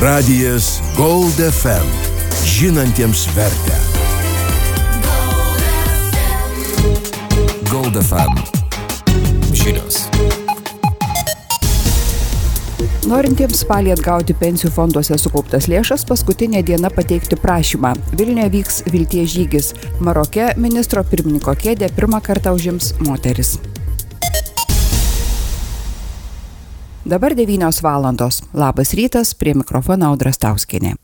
Radijas Gold FM. Žinantiems vertę. Gold FM. Žinios. Norintiems spalį atgauti pensijų fonduose sukauptas lėšas, paskutinė diena pateikti prašymą. Vilniuje vyks vilties žygis. Maroke ministro pirmininko kėdę pirmą kartą užims moteris. Dabar 9 valandos. Labas rytas, prie mikrofono Audra Stauskienė.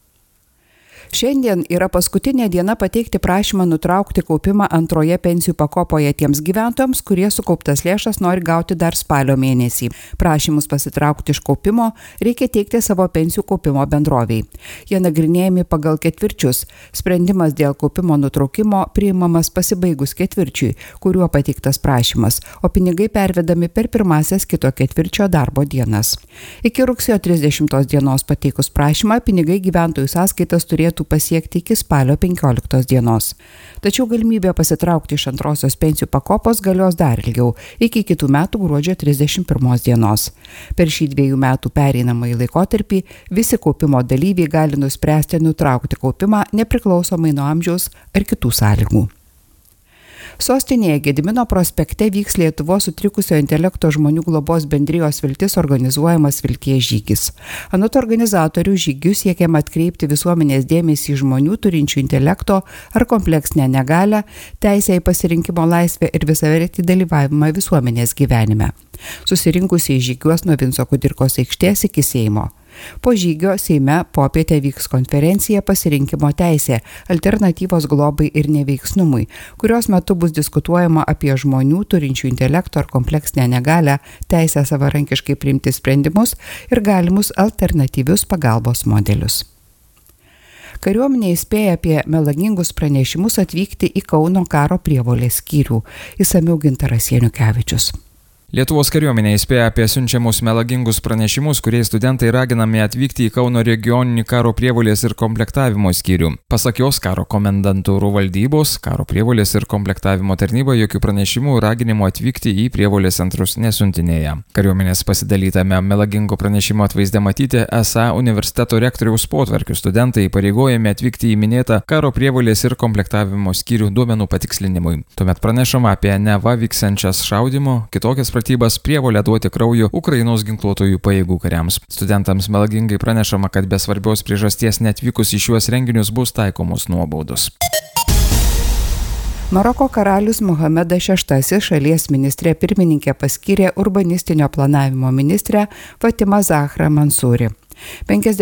Šiandien yra paskutinė diena pateikti prašymą nutraukti kaupimą antroje pensijų pakopoje tiems gyventojams, kurie sukauptas lėšas nori gauti dar spalio mėnesį. Prašymus pasitraukti iš kaupimo reikia teikti savo pensijų kaupimo bendroviai. Jie nagrinėjami pagal ketvirčius. Sprendimas dėl kaupimo nutraukimo priimamas pasibaigus ketvirčiui, kuriuo pateiktas prašymas, o pinigai pervedami per pirmasias kito ketvirčio darbo dienas. Iki rugsėjo 30 dienos pateikus prašymą, pinigai gyventojų sąskaitas turėtų pasiekti iki spalio 15 dienos. Tačiau galimybė pasitraukti iš antrosios pensijų pakopos galios dar ilgiau, iki kitų metų gruodžio 31 dienos. Per šį 2 metų pereinamąjį laikotarpį visi kaupimo dalyviai gali nuspręsti nutraukti kaupimą nepriklausomai nuo amžiaus ar kitų sąlygų. Sostinėje Gedimino prospekte vyks Lietuvos sutrikusio intelekto žmonių globos bendrijos Viltis organizuojamas vilties žygis. Anot organizatorių žygių siekiama atkreipti visuomenės dėmesį į žmonių turinčių intelekto ar kompleksinę negalią, teisę į pasirinkimo laisvę ir visavertį dalyvavimą visuomenės gyvenime. Susirinkusiai žygiuos nuo Vinco Kudirkos aikštės iki Seimo. Po žygio Seime popietę vyks konferencija Pasirinkimo teisė – alternatyvos globai ir neveiksnumui, kurios metu bus diskutuojama apie žmonių turinčių intelekto ar kompleksinę negalią, teisę savarankiškai priimti sprendimus ir galimus alternatyvius pagalbos modelius. Kariuomenė įspėja apie melagingus pranešimus atvykti į Kauno karo prievolės skyrių. Išsamiau Gintaras Janukevičius. Lietuvos kariuomenė įspėja apie siunčiamus melagingus pranešimus, kuriais studentai raginami atvykti į Kauno regioninį karo prievolės ir komplektavimo skyrių. Pasak jos, karo komendantūrų valdybos, karo prievolės ir komplektavimo tarnyba jokių pranešimų raginimų atvykti į prievolės centrus nesiuntinėja. Kariuomenės pasidalytame melagingų pranešimų atvaizde matyti, esą universiteto rektoriaus potvarkių studentai įpareigojami atvykti į minėtą karo prievolės ir komplektavimo skyrių duomenų patikslinimui. Tuomet pranešama apie neva vyksančias šaudymo, kitokias pratybas, prievolę duoti kraujo Ukrainos ginkluotojų pajėgų kariams. Studentams melagingai pranešama, kad be svarbios priežasties neatvykus į šiuos renginius bus taikomos nuobaudos. Maroko karalius Mohamedas VI šalies ministrė pirmininkė paskyrė urbanistinio planavimo ministrę Fatimą Zahra Mansuri.